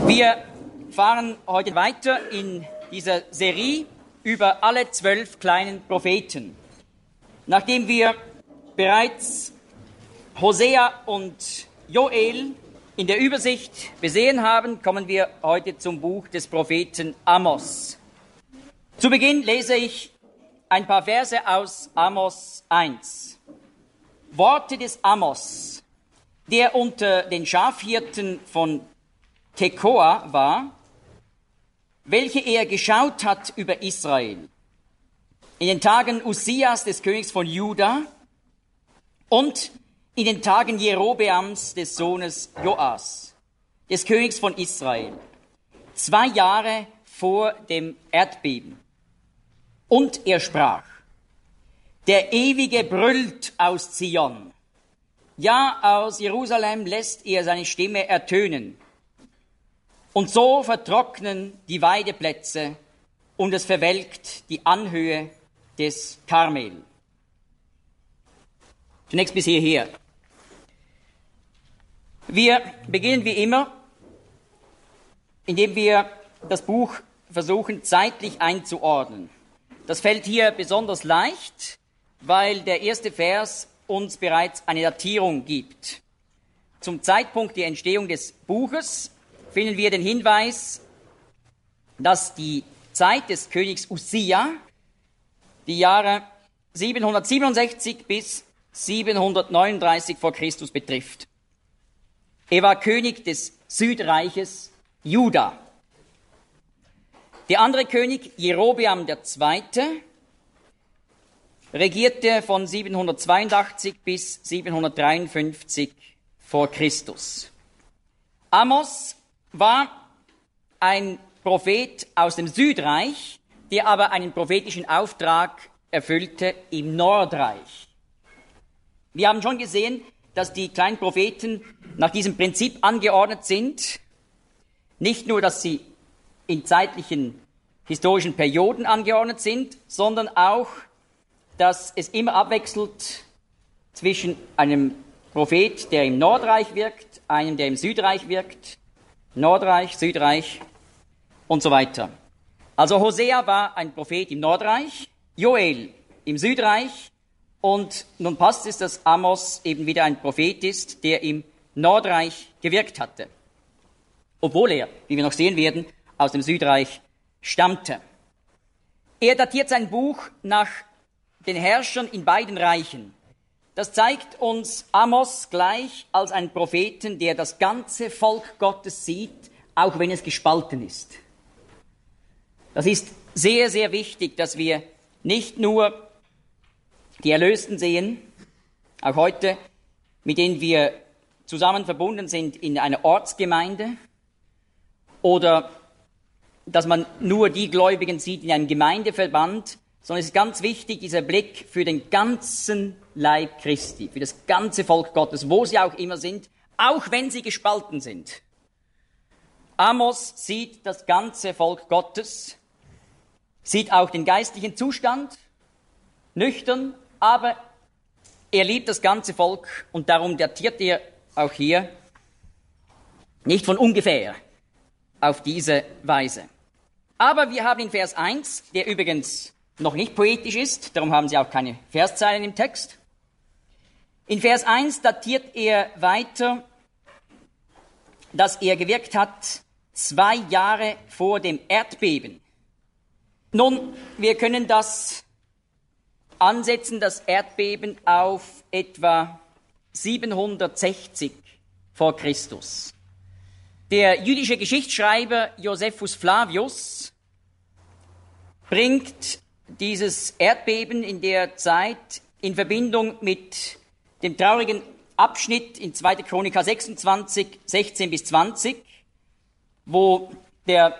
Wir fahren heute weiter in dieser Serie über alle 12 kleinen Propheten. Nachdem wir bereits Hosea und Joel in der Übersicht besehen haben, kommen wir heute zum Buch des Propheten Amos. Zu Beginn lese ich ein paar Verse aus Amos 1. Worte des Amos, der unter den Schafhirten von Tekoa war, welche er geschaut hat über Israel. In den Tagen Ussias, des Königs von Juda, und in den Tagen Jerobeams, des Sohnes Joas, des Königs von Israel, 2 Jahre vor dem Erdbeben. Und er sprach: Der Ewige brüllt aus Zion. Ja, aus Jerusalem lässt er seine Stimme ertönen. Und so vertrocknen die Weideplätze und es verwelkt die Anhöhe des Karmel. Zunächst bis hierher. Wir beginnen wie immer, indem wir das Buch versuchen zeitlich einzuordnen. Das fällt hier besonders leicht, weil der erste Vers uns bereits eine Datierung gibt. Zum Zeitpunkt der Entstehung des Buches finden wir den Hinweis, dass die Zeit des Königs Ussia die Jahre 767 bis 739 vor Christus betrifft. Er war König des Südreiches Juda. Der andere König, Jerobeam II., regierte von 782 bis 753 vor Christus. Amos war ein Prophet aus dem Südreich, der aber einen prophetischen Auftrag erfüllte im Nordreich. Wir haben schon gesehen, dass die kleinen Propheten nach diesem Prinzip angeordnet sind. Nicht nur, dass sie in zeitlichen, historischen Perioden angeordnet sind, sondern auch, dass es immer abwechselt zwischen einem Prophet, der im Nordreich wirkt, einem, der im Südreich wirkt, Nordreich, Südreich und so weiter. Also Hosea war ein Prophet im Nordreich, Joel im Südreich, und nun passt es, dass Amos eben wieder ein Prophet ist, der im Nordreich gewirkt hatte. Obwohl er, wie wir noch sehen werden, aus dem Südreich stammte. Er datiert sein Buch nach den Herrschern in beiden Reichen. Das zeigt uns Amos gleich als einen Propheten, der das ganze Volk Gottes sieht, auch wenn es gespalten ist. Das ist sehr, sehr wichtig, dass wir nicht nur die Erlösten sehen, auch heute, mit denen wir zusammen verbunden sind in einer Ortsgemeinde, oder dass man nur die Gläubigen sieht in einem Gemeindeverband, sondern es ist ganz wichtig, dieser Blick für den ganzen Leib Christi, für das ganze Volk Gottes, wo sie auch immer sind, auch wenn sie gespalten sind. Amos sieht das ganze Volk Gottes, sieht auch den geistlichen Zustand, nüchtern, aber er liebt das ganze Volk und darum datiert er auch hier nicht von ungefähr auf diese Weise. Aber wir haben in Vers 1, der übrigens noch nicht poetisch ist, darum haben Sie auch keine Verszeilen im Text. In Vers 1 datiert er weiter, dass er gewirkt hat 2 Jahre vor dem Erdbeben. Nun, wir können das ansetzen, das Erdbeben, auf etwa 760 vor Christus. Der jüdische Geschichtsschreiber Josephus Flavius bringt dieses Erdbeben in der Zeit in Verbindung mit dem traurigen Abschnitt in 2. Chroniker 26, 16 bis 20, wo der